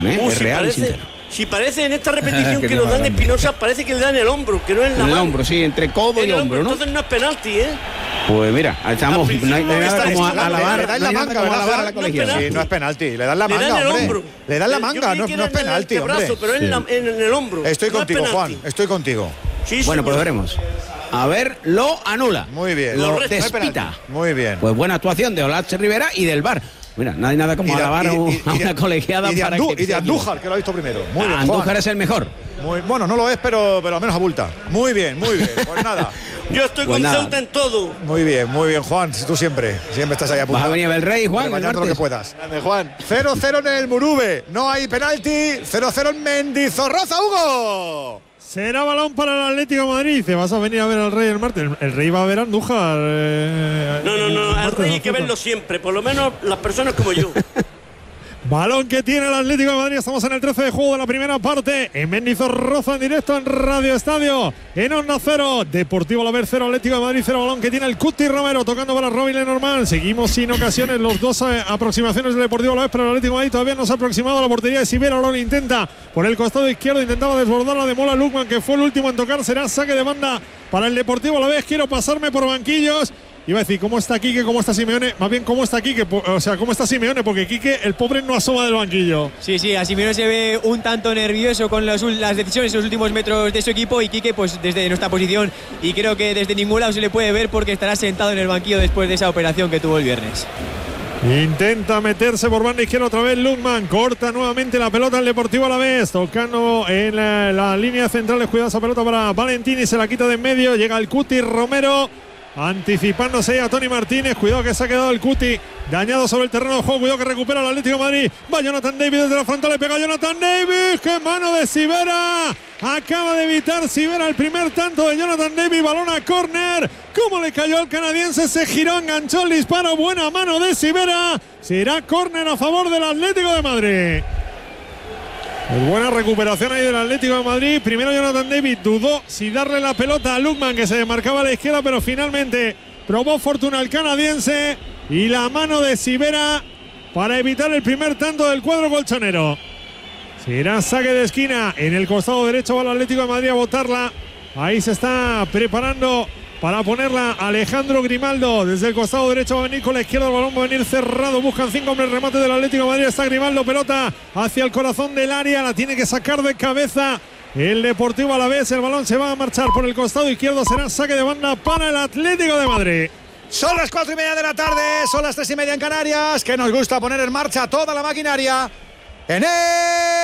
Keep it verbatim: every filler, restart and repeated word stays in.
¿eh? Uh, es si real parece, y sincero. Si parece en esta repetición que que lo dan Espinosa, parece que le dan el hombro, que no es la En el mano. hombro, sí, entre codo En y el hombro, ¿no? Entonces no es penalti, ¿eh? Pues mira, estamos, Al no hay, no hay nada principio como está alabar, le dan no la hay nada manga, como ¿verdad, alabar a Juan? la No es colegial. penalti. Sí, no es penalti, le dan la Le manga, dan el hombre. hombro. Le dan la Yo manga, creí no, que no era es penalti, en el hombre. brazo, pero en, la- en el hombro. Estoy No es contigo, penalti. Juan, estoy contigo. Sí, Bueno, pues señor. veremos. A ver, lo anula. Muy bien. Lo Correcto, no hay despita. Muy bien. Pues buena actuación de Olache Rivera y del V A R. Mira, no hay nada como Y de- alabar y- a un- y- a y de- una colegiada y de para Andú- que y de se equivoque. Andújar, que lo ha visto primero. Muy bien, Andújar Juan. es el mejor. Muy, bueno, no lo es, pero, pero al menos abulta. Muy bien, muy bien. Pues nada. Yo estoy Pues con nada. Ceuta en todo. Muy bien, muy bien, Juan. Tú siempre, siempre estás ahí Vas apuntado. a venir a ver el Rey, Juan, el Rebañando lo que martes. puedas. Grande, Juan. cero cero en el Murube. No hay penalti. cero cero en Mendizorroza, Hugo. Será balón para el Atlético de Madrid. Te vas a venir a ver al Rey el martes. El, el Rey va a ver a Andújar. Eh, No, no, el no. Al martes, Rey hay que Alfonso. verlo siempre. Por lo menos las personas como yo. Balón que tiene el Atlético de Madrid. Estamos en el trece de juego de la primera parte. En Mendizorroza, en directo en Radio Estadio. En Onda Cero. Deportivo Alavés cero, Atlético de Madrid cero. Balón que tiene el Cuti Romero tocando para Robin Lenormand. Seguimos sin ocasiones. Los dos eh, aproximaciones del Deportivo Alavés, pero el Atlético de Madrid todavía no se ha aproximado a la portería de Sivera. Lo intenta por el costado izquierdo. Intentaba desbordarla de Mola Lukman, que fue el último en tocar. Será saque de banda para el Deportivo Alavés. Quiero pasarme por banquillos. Iba a decir, ¿cómo está Quique? ¿Cómo está Simeone? Más bien, ¿cómo está Quique? O sea, ¿cómo está Simeone? Porque Quique, el pobre, no asoma del banquillo. Sí, sí, a Simeone se ve un tanto nervioso con los, las decisiones en los últimos metros de su equipo y Quique pues desde nuestra posición y creo que desde ningún lado se le puede ver porque estará sentado en el banquillo después de esa operación que tuvo el viernes. Intenta meterse por banda izquierda otra vez Lukman, corta nuevamente la pelota al Deportivo Alavés, tocando en la, la línea central, cuidado esa pelota para Valentini, se la quita de en medio, llega el Cuti Romero, anticipándose a Tony Martínez, cuidado que se ha quedado el Cuti dañado sobre el terreno de juego, cuidado que recupera el Atlético de Madrid, va Jonathan David desde la frontal, le pega Jonathan David, qué mano de Sivera, acaba de evitar Sivera el primer tanto de Jonathan David, balón a córner, cómo le cayó al canadiense, se giró, enganchó el disparo, buena mano de Sivera, será córner a favor del Atlético de Madrid. Pues buena recuperación ahí del Atlético de Madrid. Primero Jonathan David dudó si darle la pelota a Lukman, que se demarcaba a la izquierda, pero finalmente probó fortuna el canadiense y la mano de Sivera para evitar el primer tanto del cuadro colchonero. Será saque de esquina en el costado derecho, va el Atlético de Madrid a botarla. Ahí se está preparando para ponerla Alejandro Grimaldo. Desde el costado derecho va a venir con la izquierda, el balón va a venir cerrado. Buscan cinco hombres, remate del Atlético de Madrid. Está Grimaldo, pelota hacia el corazón del área. La tiene que sacar de cabeza el Deportivo Alavés. El balón se va a marchar por el costado izquierdo. Será saque de banda para el Atlético de Madrid. Son las cuatro y media de la tarde, son las tres y media en Canarias, que nos gusta poner en marcha toda la maquinaria en el